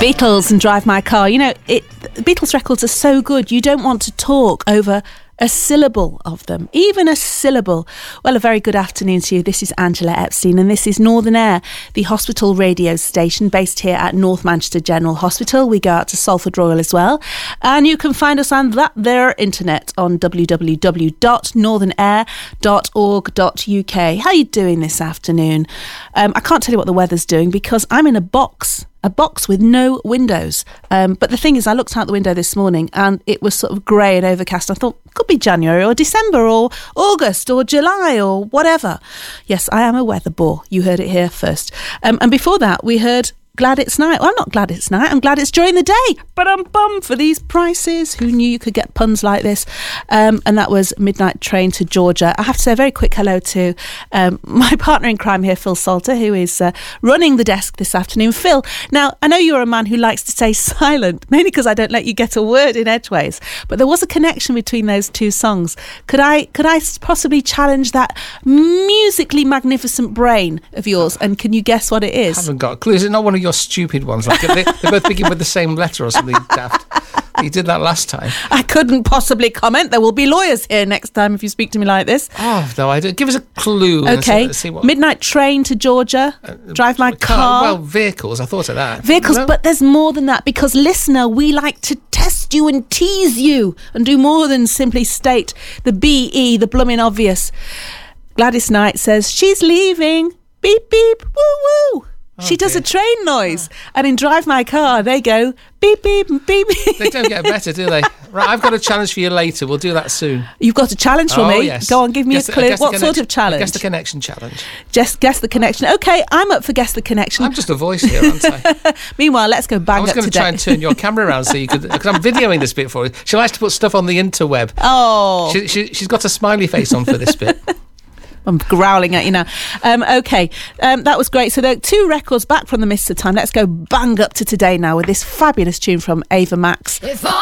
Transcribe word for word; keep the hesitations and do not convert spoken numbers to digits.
Beatles and Drive My Car. You know, it, the Beatles records are so good, you don't want to talk over a syllable of them, even a syllable. Well, a very good afternoon to you. This is Angela Epstein and this is Northern Air, the hospital radio station based here at North Manchester General Hospital. We go out to Salford Royal as well. And you can find us on that there internet on w w w dot northern air dot org dot u k. How are you doing this afternoon? Um, I can't tell you what the weather's doing because I'm in a box. A box with no windows. Um, but the thing is, I looked out the window this morning and it was sort of grey and overcast. I thought, could be January or December or August or July or whatever. Yes, I am a weather bore. You heard it here first. Um, and before that, we heard Glad It's Night. Well, I'm not glad it's night. I'm glad it's during the day. Ba-dum-bum for these prices. Who knew you could get puns like this? Um, and that was Midnight Train to Georgia. I have to say a very quick hello to um, my partner in crime here, Phil Salter, who is uh, running the desk this afternoon. Phil, now, I know you're a man who likes to stay silent, mainly because I don't let you get a word in edgeways, but there was a connection between those two songs. Could I, could I possibly challenge that musically magnificent brain of yours, and can you guess what it is? I haven't got a clue. Is it not one of your stupid ones? Like they, they both begin with the same letter or something daft. You did that last time. I couldn't possibly comment. There will be lawyers here next time if you speak to me like this. Oh, no, I don't. Give us a clue. Okay. Let's see what... Midnight Train to Georgia. Uh, Drive My car. car. Well, vehicles. I thought of that. Vehicles, no? But there's more than that because, listener, we like to test you and tease you and do more than simply state the B E, the blooming obvious. Gladys Knight says, she's leaving. Beep, beep, woo, woo. Oh, she does dear. a train noise. Oh. And in Drive My Car, they go beep, beep, beep, beep. They don't get better, do they? Right, I've got a challenge for you later. We'll do that soon. You've got a challenge for oh, me? Yes. Go on, give me guess a clue. The, what sort of challenge? Guess the connection challenge. Just guess the connection. Okay, I'm up for guess the connection. I'm just a voice here, aren't I? Meanwhile, let's go bang up today. I was going to try and turn your camera around so you could, because I'm videoing this bit for you. She likes to put stuff on the interweb. Oh. She, she, she's got a smiley face on for this bit. I'm growling at you now. Um, okay, um, that was great. So there are two records back from the mists of time. Let's go bang up to today now with this fabulous tune from Ava Max. If I